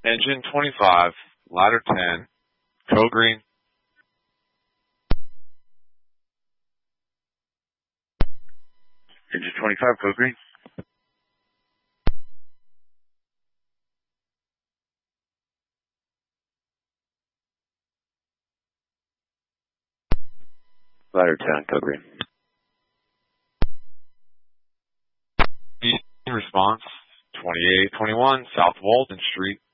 Engine 25, ladder 10, code green. Engine 25, code green. Ladder 10, code green. Response, 2821 South Walden Street.